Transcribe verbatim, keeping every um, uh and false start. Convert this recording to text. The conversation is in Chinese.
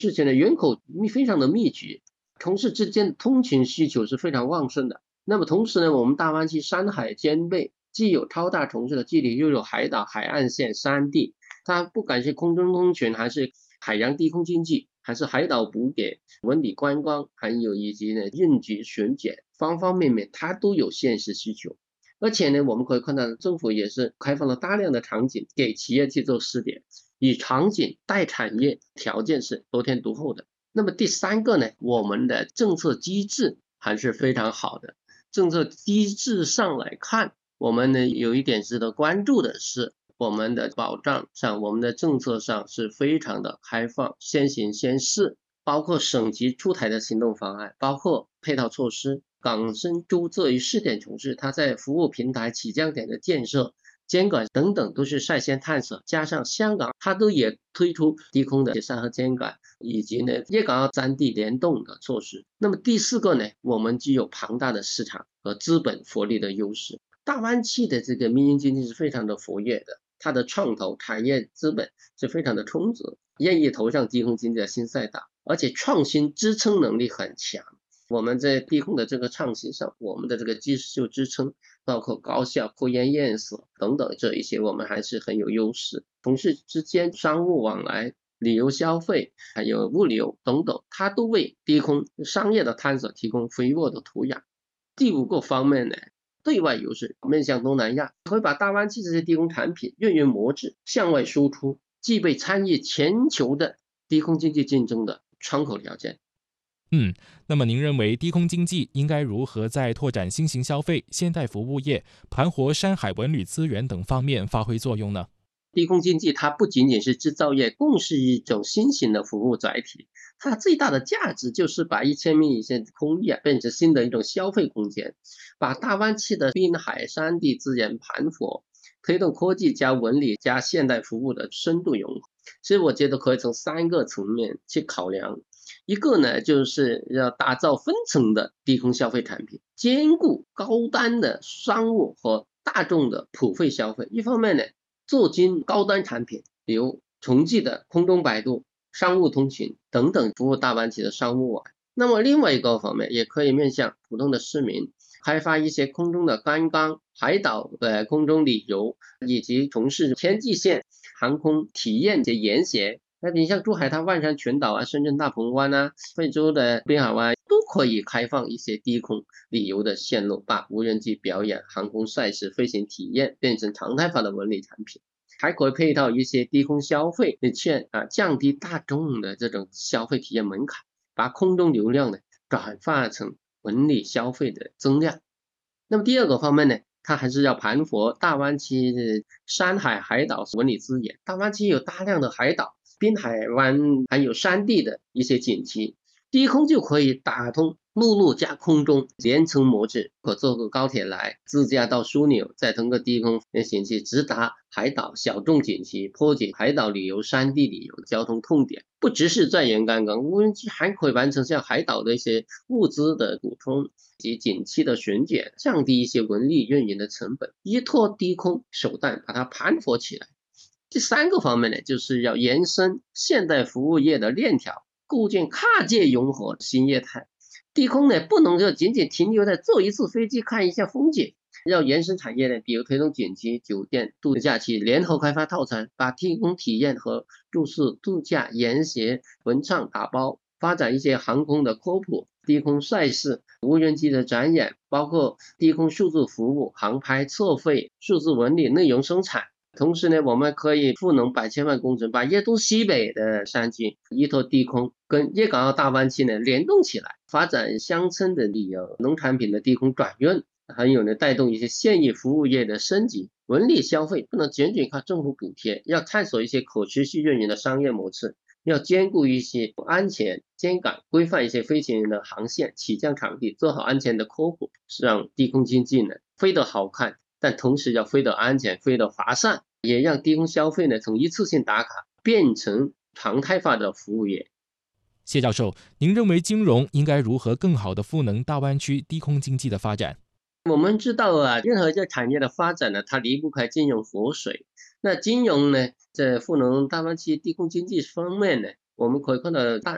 之前的人口密非常的密集，城市之间通勤需求是非常旺盛的。那么同时呢，我们大湾区山海兼备，既有超大城市的距离，又有海岛、海岸线、山地，它不管是空中通勤，还是海洋低空经济，还是海岛补给、文旅观光，还有以及呢运局巡检，方方面面它都有现实需求。而且呢，我们可以看到政府也是开放了大量的场景给企业去做试点，以场景带产业，条件是得天独厚的。那么第三个呢，我们的政策机制还是非常好的。政策机制上来看，我们呢有一点值得关注的是，我们的保障上，我们的政策上是非常的开放，先行先试，包括省级出台的行动方案，包括配套措施。港深都作为试点城市，它在服务平台起降点的建设、监管等等都是率先探索，加上香港它都也推出低空的沙盒监管，以及呢粤港澳三地联动的措施。那么第四个呢，我们具有庞大的市场和资本活力的优势。大湾区的这个民营经济是非常的活跃的，它的创投产业资本是非常的充足，愿意投上低空经济的新赛道，而且创新支撑能力很强。我们在低空的这个创新上，我们的这个技术支撑，包括高效科研院所等等这一些，我们还是很有优势。同事之间商务往来、旅游消费，还有物流等等，它都为低空商业的探索提供肥沃的土壤。第五个方面呢，对外优势，面向东南亚，会把大湾区这些低空产品运营模式向外输出，具备参与全球的低空经济竞争的窗口条件。 嗯，那么您认为低空经济应该如何在拓展新型消费、现代服务业、盘活山海文旅资源等方面发挥作用呢？ 低空经济它不仅仅是制造业，更是一种新型的服务载体。它最大的价值就是把一千米以下的空域变成新的一种消费空间，把大湾区的滨海山地资源盘活，推动科技加文旅加现代服务的深度融合。所以我觉得可以从三个层面去考量。一个呢，就是要打造分层的低空消费产品，兼顾高端的商务和大众的普惠消费。一方面呢，做精高端产品，比如城际的空中摆渡、商务通勤等等，服务大湾区的商务网。那么另外一个方面，也可以面向普通的市民，开发一些空中的观光、海岛的空中旅游，以及从事天际线航空体验的研学。那你像珠海它万山群岛啊、深圳大鹏湾啊、惠州的滨海湾都可以开放一些低空旅游的线路，把无人机表演、航空赛事、飞行体验变成常态化的文旅产品。还可以配套一些低空消费的券啊，降低大众的这种消费体验门槛，把空中流量呢转化成文旅消费的增量。那么第二个方面呢，它还是要盘活大湾区的山海海岛文旅资源。大湾区有大量的海岛、滨海湾还有山地的一些景区，低空就可以打通陆路加空中连程模式，可坐个高铁来，自驾到枢纽，再通过低空景区直达海岛小众景区，破解海岛旅游、山地旅游交通痛点。不只是在沿岸港，无人机还可以完成像海岛的一些物资的补充及景区的巡检，降低一些文旅运营的成本，依托低空手段把它盘活起来。第三个方面呢，就是要延伸现代服务业的链条，构建跨界融合新业态。低空呢，不能就仅仅停留在坐一次飞机看一下风景，要延伸产业呢，比如推动景区、酒店、度假区联合开发套餐，把低空体验和住宿、度假、研学、文创打包，发展一些航空的科普、低空赛事、无人机的展演，包括低空数字服务、航拍测绘、数字文旅内容生产。同时呢，我们可以赋能百千万工程，把粤东西北的山区依托低空跟粤港澳大湾区呢联动起来，发展乡村的旅游、农产品的低空转运，还有呢带动一些现役服务业的升级。文旅消费不能仅仅靠政府补贴，要探索一些可持续运营的商业模式，要兼顾一些安全监管，规范一些飞行员的航线、起降场地，做好安全的科普，让低空经济呢飞得好看，但同时要飞得安全、飞得划算，也让低空消费呢从一次性打卡变成常态化的服务业。 谢教授，您认为金融应该如何更好地赋能大湾区低空经济的发展？ 我们知道啊，任何一个产业的发展呢，它离不开金融活水。那金融呢，在赋能大湾区低空经济方面呢，我们可以看到大